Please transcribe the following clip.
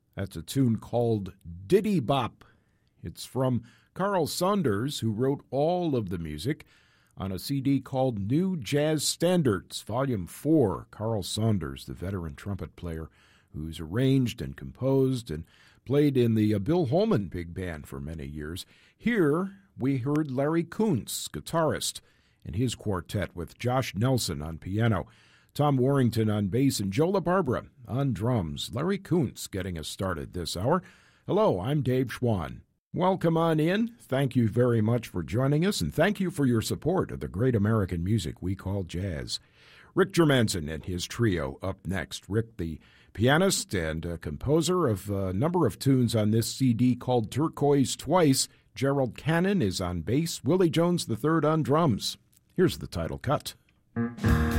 That's a tune called Diddy Bop. It's from Carl Saunders, who wrote all of the music on a CD called New Jazz Standards, Volume 4. Carl Saunders, the veteran trumpet player who's arranged and composed and played in the Bill Holman Big Band for many years. Here we heard Larry Kuntz, guitarist, and his quartet with Josh Nelson on piano, Tom Warrington on bass, and Joe LaBarbera on drums. Larry Kuntz getting us started this hour. Hello, I'm Dave Schwann. Welcome on in. Thank you very much for joining us, and thank you for your support of the great American music we call jazz. Rick Germanson and his trio up next. Rick, the pianist and composer of a number of tunes on this CD called Turquoise Twice. Gerald Cannon is on bass, Willie Jones III on drums. Here's the title cut.